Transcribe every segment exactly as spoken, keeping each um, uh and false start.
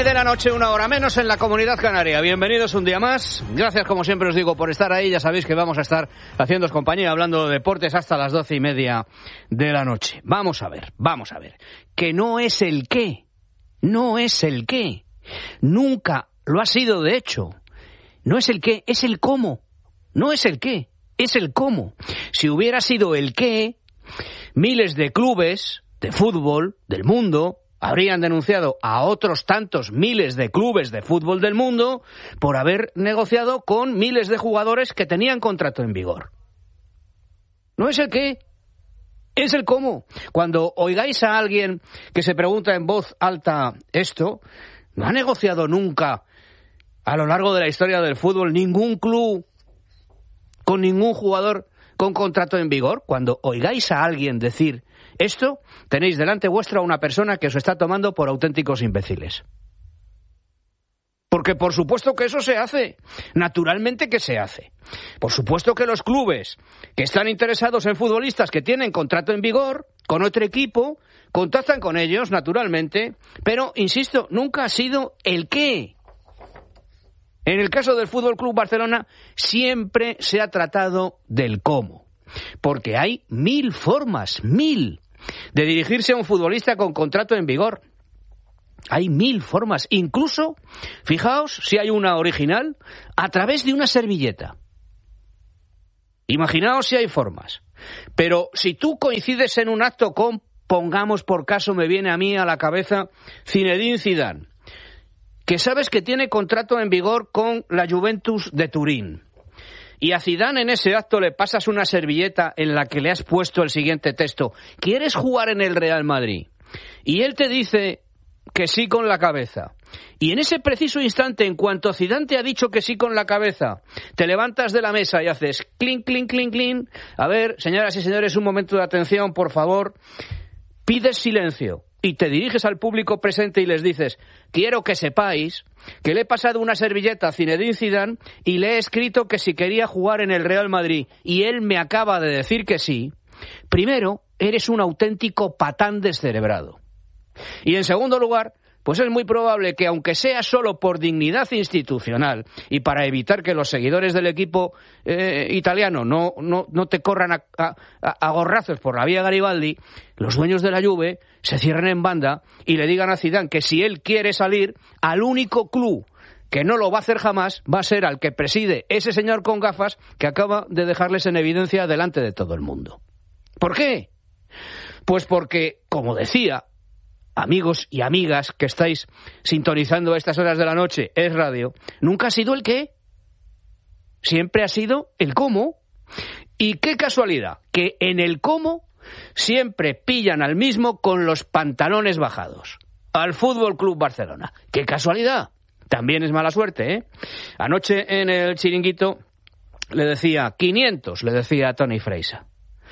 nueve de la noche, una hora menos en la Comunidad Canaria. Bienvenidos un día más. Gracias, como siempre os digo, por estar ahí. Ya sabéis que vamos a estar haciéndoos compañía, hablando de deportes hasta las doce y media de la noche. Vamos a ver, vamos a ver. Que no es el qué. No es el qué. Nunca lo ha sido, de hecho. No es el qué, es el cómo. No es el qué, es el cómo. Si hubiera sido el qué, miles de clubes de fútbol del mundo habrían denunciado a otros tantos miles de clubes de fútbol del mundo por haber negociado con miles de jugadores que tenían contrato en vigor. No es el qué, es el cómo. Cuando oigáis a alguien que se pregunta en voz alta esto, no ha negociado nunca a lo largo de la historia del fútbol ningún club con ningún jugador con contrato en vigor. Cuando oigáis a alguien decir esto, tenéis delante vuestra a una persona que os está tomando por auténticos imbéciles. Porque por supuesto que eso se hace, naturalmente que se hace. Por supuesto que los clubes que están interesados en futbolistas que tienen contrato en vigor con otro equipo, contactan con ellos, naturalmente, pero, insisto, nunca ha sido el qué. En el caso del Fútbol Club Barcelona siempre se ha tratado del cómo. Porque hay mil formas, mil, de dirigirse a un futbolista con contrato en vigor. Hay mil formas, incluso, fijaos si hay una original, a través de una servilleta. Imaginaos si hay formas. Pero si tú coincides en un acto con, pongamos por caso, me viene a mí a la cabeza, Zinedine Zidane, que sabes que tiene contrato en vigor con la Juventus de Turín, y a Zidane en ese acto le pasas una servilleta en la que le has puesto el siguiente texto: ¿quieres jugar en el Real Madrid? Y él te dice que sí con la cabeza. Y en ese preciso instante, en cuanto Zidane te ha dicho que sí con la cabeza, te levantas de la mesa y haces clink, clink, clink, clink. A ver, señoras y señores, un momento de atención, por favor. Pides silencio y te diriges al público presente y les dices: quiero que sepáis que le he pasado una servilleta a Zinedine Zidane y le he escrito que si quería jugar en el Real Madrid y él me acaba de decir que sí. Primero, eres un auténtico patán descerebrado. Y en segundo lugar, pues es muy probable que, aunque sea solo por dignidad institucional y para evitar que los seguidores del equipo eh, italiano no, no, no te corran a, a, a gorrazos por la vía Garibaldi, los dueños de la Juve se cierren en banda y le digan a Zidane que si él quiere salir, al único club que no lo va a hacer jamás va a ser al que preside ese señor con gafas que acaba de dejarles en evidencia delante de todo el mundo. ¿Por qué? Pues porque, como decía, amigos y amigas que estáis sintonizando a estas horas de la noche, Es Radio, nunca ha sido el qué, siempre ha sido el cómo. Y qué casualidad, que en el cómo siempre pillan al mismo con los pantalones bajados, al Fútbol Club Barcelona. ¡Qué casualidad! También es mala suerte, ¿eh? Anoche en el chiringuito le decía quinientos, le decía a Tony Freisa.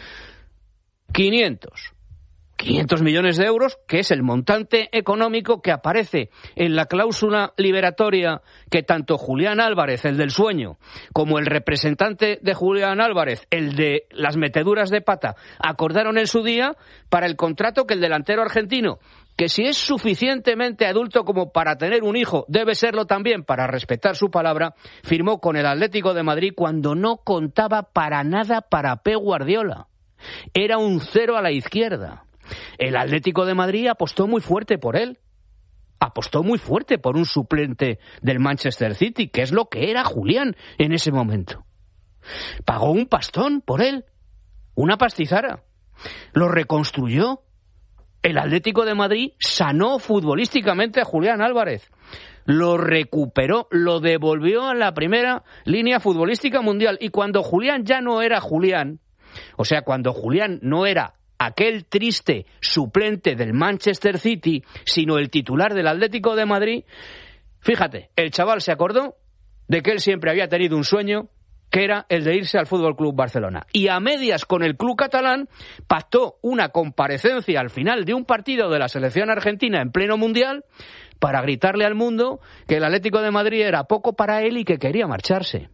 quinientos. quinientos millones de euros, que es el montante económico que aparece en la cláusula liberatoria que tanto Julián Álvarez, el del sueño, como el representante de Julián Álvarez, el de las meteduras de pata, acordaron en su día para el contrato que el delantero argentino, que si es suficientemente adulto como para tener un hijo, debe serlo también para respetar su palabra, firmó con el Atlético de Madrid cuando no contaba para nada para Pep Guardiola. Era un cero a la izquierda. El Atlético de Madrid apostó muy fuerte por él. Apostó muy fuerte por un suplente del Manchester City, que es lo que era Julián en ese momento. Pagó un pastón por él, una pastizara. Lo reconstruyó. El Atlético de Madrid sanó futbolísticamente a Julián Álvarez. Lo recuperó, lo devolvió a la primera línea futbolística mundial. Y cuando Julián ya no era Julián, o sea, cuando Julián no era aquel triste suplente del Manchester City, sino el titular del Atlético de Madrid, fíjate, el chaval se acordó de que él siempre había tenido un sueño, que era el de irse al Fútbol Club Barcelona. Y a medias con el club catalán pactó una comparecencia al final de un partido de la selección argentina en pleno mundial para gritarle al mundo que el Atlético de Madrid era poco para él y que quería marcharse.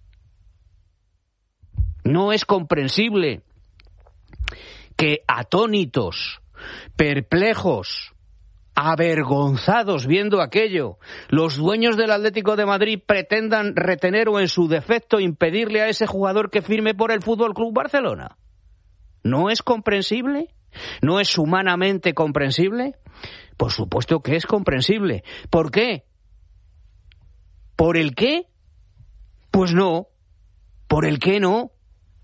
No es comprensible que atónitos, perplejos, avergonzados viendo aquello, los dueños del Atlético de Madrid pretendan retener o en su defecto impedirle a ese jugador que firme por el F C Barcelona? ¿No es comprensible? ¿No es humanamente comprensible? Por supuesto que es comprensible. ¿Por qué? ¿Por el qué? Pues no. ¿Por el qué no?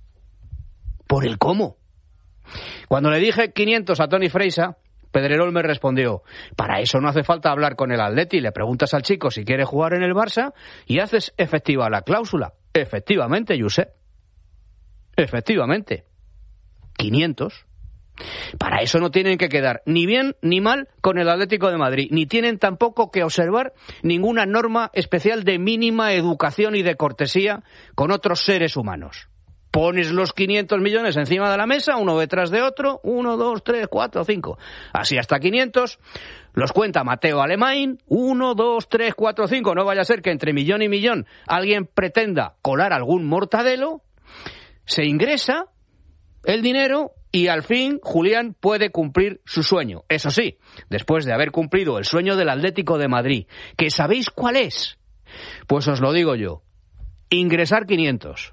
Por el cómo. Cuando le dije quinientos a Toni Freisa, Pedrerol me respondió: para eso no hace falta hablar con el Atleti, le preguntas al chico si quiere jugar en el Barça y haces efectiva la cláusula. Efectivamente, Josep. Efectivamente. quinientos. Para eso no tienen que quedar ni bien ni mal con el Atlético de Madrid, ni tienen tampoco que observar ninguna norma especial de mínima educación y de cortesía con otros seres humanos. Pones los quinientos millones encima de la mesa, uno detrás de otro, uno, dos, tres, cuatro, cinco. Así hasta quinientos. Los cuenta Mateo Alemán, uno, dos, tres, cuatro, cinco. No vaya a ser que entre millón y millón alguien pretenda colar algún mortadelo. Se ingresa el dinero y al fin Julián puede cumplir su sueño. Eso sí, después de haber cumplido el sueño del Atlético de Madrid. ¿Que sabéis cuál es? Pues os lo digo yo. Ingresar quinientos.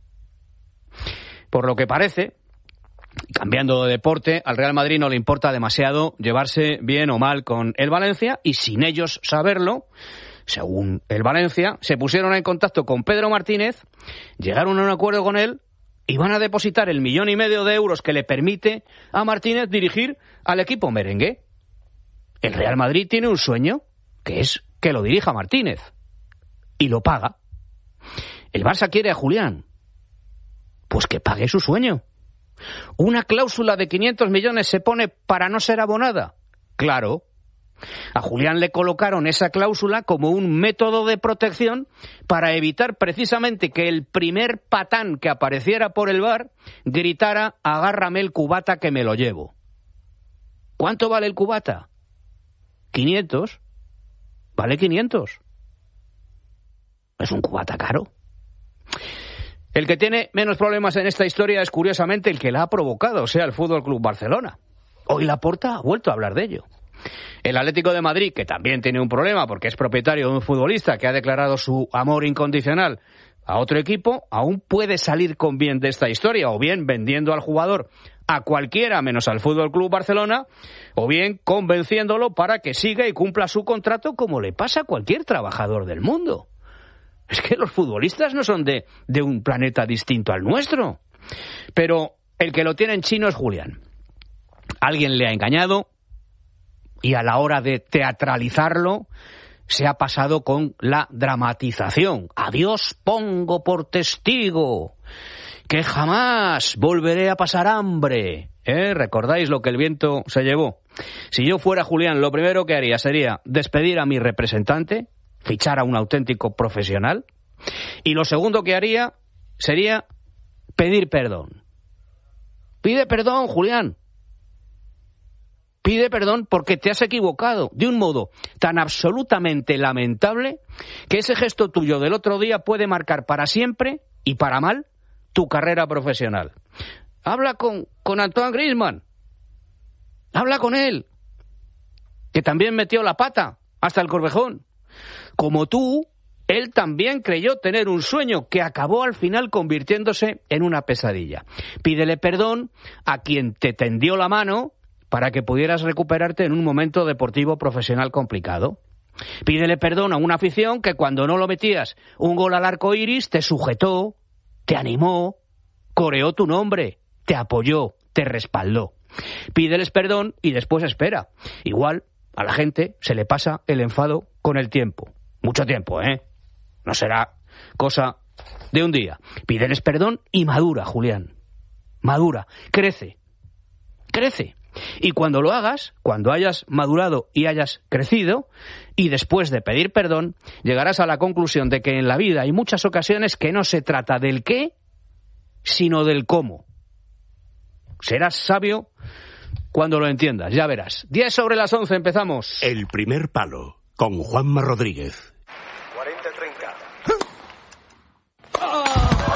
Por lo que parece, cambiando de deporte, al Real Madrid no le importa demasiado llevarse bien o mal con el Valencia y sin ellos saberlo, según el Valencia, se pusieron en contacto con Pedro Martínez, llegaron a un acuerdo con él y van a depositar el millón y medio de euros que le permite a Martínez dirigir al equipo merengue. El Real Madrid tiene un sueño, que es que lo dirija Martínez, y lo paga. El Barça quiere a Julián. Pues que pague su sueño. ¿Una cláusula de quinientos millones se pone para no ser abonada? Claro. A Julián le colocaron esa cláusula como un método de protección para evitar precisamente que el primer patán que apareciera por el bar gritara: agárrame el cubata que me lo llevo. ¿Cuánto vale el cubata? quinientos. Vale quinientos. Es un cubata caro. El que tiene menos problemas en esta historia es, curiosamente, el que la ha provocado, o sea, el F C Barcelona. Hoy Laporta ha vuelto a hablar de ello. El Atlético de Madrid, que también tiene un problema porque es propietario de un futbolista que ha declarado su amor incondicional a otro equipo, aún puede salir con bien de esta historia, o bien vendiendo al jugador a cualquiera menos al F C Barcelona, o bien convenciéndolo para que siga y cumpla su contrato como le pasa a cualquier trabajador del mundo. Es que los futbolistas no son de, de un planeta distinto al nuestro. Pero el que lo tiene en chino es Julián. Alguien le ha engañado y a la hora de teatralizarlo se ha pasado con la dramatización. A Dios pongo por testigo que jamás volveré a pasar hambre. ¿Eh? ¿Recordáis lo que el viento se llevó? Si yo fuera Julián, lo primero que haría sería despedir a mi representante, fichar a un auténtico profesional, y lo segundo que haría sería pedir perdón. Pide perdón, Julián. Pide perdón porque te has equivocado de un modo tan absolutamente lamentable que ese gesto tuyo del otro día puede marcar para siempre y para mal tu carrera profesional. Habla con, con Antoine Griezmann. Habla con él, que también metió la pata hasta el Corvejón. Como tú, él también creyó tener un sueño que acabó al final convirtiéndose en una pesadilla. Pídele perdón a quien te tendió la mano para que pudieras recuperarte en un momento deportivo profesional complicado. Pídele perdón a una afición que cuando no lo metías un gol al arco iris te sujetó, te animó, coreó tu nombre, te apoyó, te respaldó. Pídeles perdón y después espera. Igual a la gente se le pasa el enfado con el tiempo. Mucho tiempo, ¿eh? No será cosa de un día. Pídeles perdón y madura, Julián. Madura. Crece. Crece. Y cuando lo hagas, cuando hayas madurado y hayas crecido, y después de pedir perdón, llegarás a la conclusión de que en la vida hay muchas ocasiones que no se trata del qué, sino del cómo. Serás sabio cuando lo entiendas, ya verás. diez sobre las once, empezamos. El primer palo, con Juanma Rodríguez. cuarenta treinta.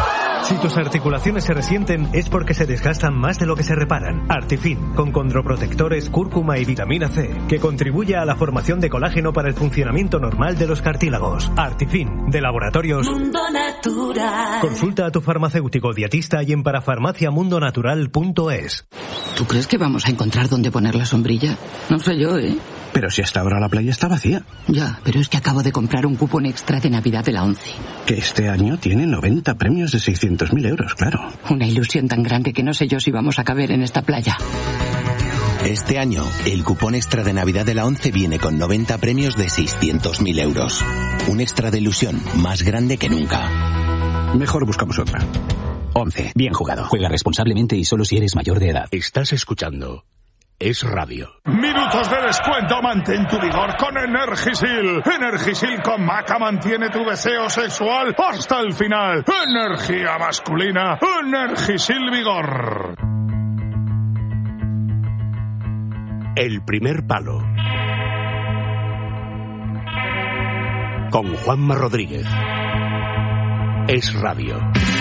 Si tus articulaciones se resienten es porque se desgastan más de lo que se reparan. Artifin, con condroprotectores, cúrcuma y vitamina C, que contribuye a la formación de colágeno para el funcionamiento normal de los cartílagos. Artifin, de Laboratorios Mundo Natural. Consulta a tu farmacéutico dietista y en parafarmacia mundo natural punto es. ¿Tú crees que vamos a encontrar dónde poner la sombrilla? No sé yo, ¿eh? Pero si hasta ahora la playa está vacía. Ya, pero es que acabo de comprar un cupón extra de Navidad de la ONCE. Que este año tiene noventa premios de seiscientos mil euros, claro. Una ilusión tan grande que no sé yo si vamos a caber en esta playa. Este año, el cupón extra de Navidad de la ONCE viene con noventa premios de seiscientos mil euros. Un extra de ilusión más grande que nunca. Mejor buscamos otra. ONCE. Bien jugado. Juega responsablemente y solo si eres mayor de edad. Estás escuchando Es Radio. Minutos de descuento, mantén tu vigor con Energisil. Energisil con Maca mantiene tu deseo sexual hasta el final. Energía masculina, Energisil Vigor. El primer palo. Con Juanma Rodríguez. Es Radio.